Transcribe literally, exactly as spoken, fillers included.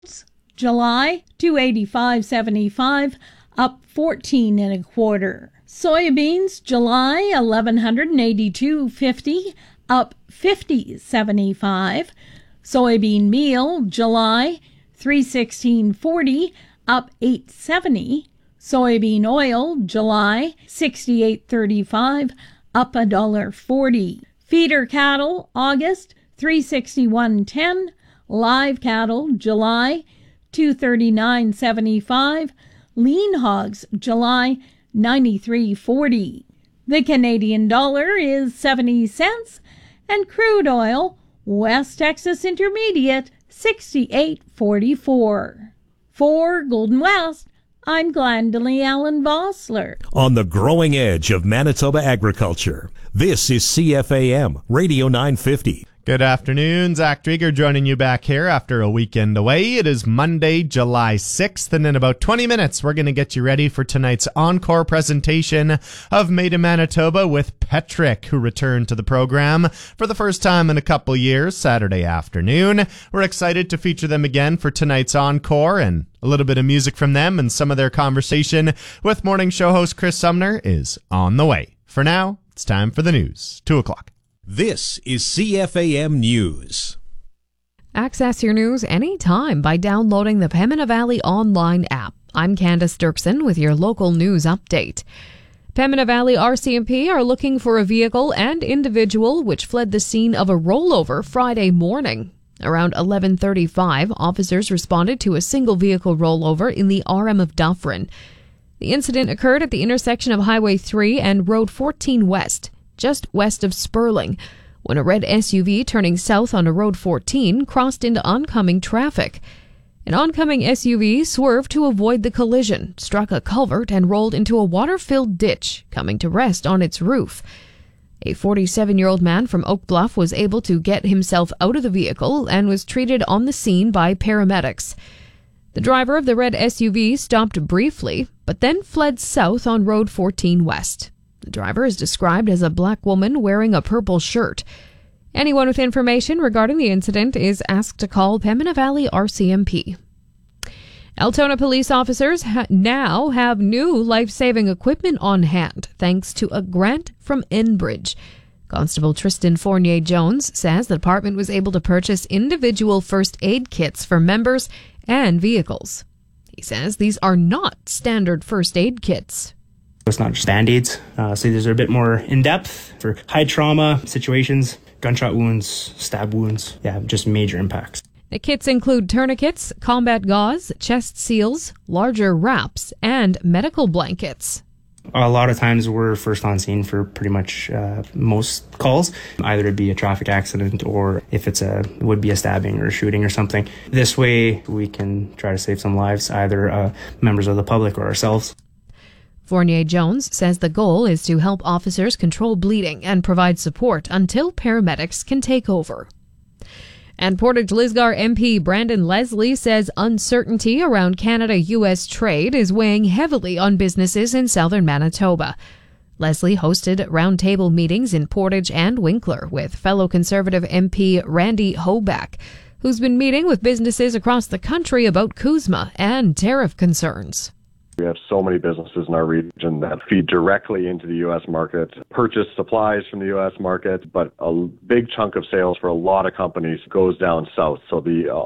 July two eighty-five seventy-five, up fourteen and a quarter. Soybeans July eleven eighty-two fifty, up fifty seventy-five. Soybean meal July three sixteen forty, up eight seventy. Soybean oil July sixty-eight thirty-five, up a dollar forty. Feeder cattle August three sixty-one ten. Live cattle July two thirty-nine seventy-five. Lean hogs July ninety-three forty. The Canadian dollar is seventy cents, and crude oil West Texas Intermediate sixty-eight forty-four. For Golden West, I'm Glendalee Allen Vossler. On the growing edge of Manitoba agriculture, this is C F A M Radio nine fifty. Good afternoon, Zach Drieger joining you back here after a weekend away. It is Monday, July sixth, and in about twenty minutes, we're going to get you ready for tonight's encore presentation of Made in Manitoba with Petric, who returned to the program for the first time in a couple years, Saturday afternoon. We're excited to feature them again for tonight's encore, and a little bit of music from them and some of their conversation with morning show host Chris Sumner is on the way. For now, it's time for the news. Two o'clock. This is C F A M News. Access your news anytime by downloading the Pembina Valley online app. I'm Candace Dirksen with your local news update. Pembina Valley R C M P are looking for a vehicle and individual which fled the scene of a rollover Friday morning. Around eleven thirty-five, officers responded to a single vehicle rollover in the R M of Dufferin. The incident occurred at the intersection of Highway three and Road fourteen West, just west of Sperling, when a red S U V turning south onto Road fourteen crossed into oncoming traffic. An oncoming S U V swerved to avoid the collision, struck a culvert, and rolled into a water-filled ditch, coming to rest on its roof. A forty-seven-year-old man from Oak Bluff was able to get himself out of the vehicle and was treated on the scene by paramedics. The driver of the red S U V stopped briefly, but then fled south on Road fourteen West. The driver is described as a black woman wearing a purple shirt. Anyone with information regarding the incident is asked to call Pembina Valley R C M P. Altona police officers ha- now have new life-saving equipment on hand, thanks to a grant from Enbridge. Constable Tristan Fournier-Jones says the department was able to purchase individual first aid kits for members and vehicles. He says these are not standard first aid kits. It's not just Band-Aids, uh, so these are a bit more in-depth for high trauma situations, gunshot wounds, stab wounds, yeah, just major impacts. The kits include tourniquets, combat gauze, chest seals, larger wraps, and medical blankets. A lot of times we're first on scene for pretty much uh, most calls. Either it'd be a traffic accident or if it's a it would be a stabbing or a shooting or something. This way we can try to save some lives, either uh, members of the public or ourselves. Fournier-Jones says the goal is to help officers control bleeding and provide support until paramedics can take over. And Portage-Lisgar M P Brandon Leslie says uncertainty around Canada-U S trade is weighing heavily on businesses in southern Manitoba. Leslie hosted roundtable meetings in Portage and Winkler with fellow Conservative M P Randy Hoback, who's been meeting with businesses across the country about CUSMA and tariff concerns. We have so many businesses in our region that feed directly into the U S market, purchase supplies from the U S market, but a big chunk of sales for a lot of companies goes down south. So the